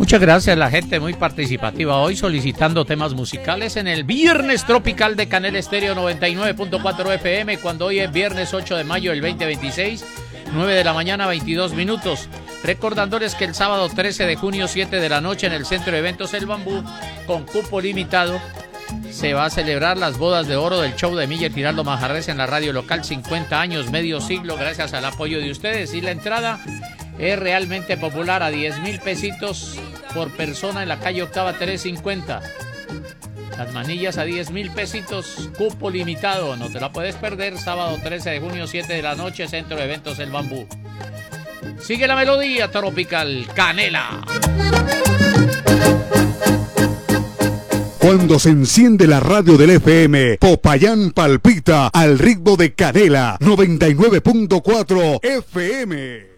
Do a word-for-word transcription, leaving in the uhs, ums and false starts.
Muchas gracias, la gente muy participativa hoy solicitando temas musicales en el Viernes Tropical de Canela Estéreo noventa y nueve punto cuatro F M, cuando hoy es viernes ocho de mayo del veinte veintiséis, nueve de la mañana, veintidós minutos. Recordándoles que el sábado trece de junio, siete de la noche, en el Centro de Eventos El Bambú, con cupo limitado, se va a celebrar las bodas de oro del show de Miller Giraldo Manjarres en la radio local. Cincuenta años, medio siglo, gracias al apoyo de ustedes. Y la entrada es realmente popular, a diez mil pesitos por persona en la calle Octava tres cincuenta. Las manillas a diez mil pesitos, cupo limitado, no te la puedes perder. Sábado trece de junio, siete de la noche, Centro de Eventos El Bambú. Sigue la melodía tropical, Canela. Cuando se enciende la radio del F M, Popayán palpita al ritmo de Canela noventa y nueve punto cuatro F M.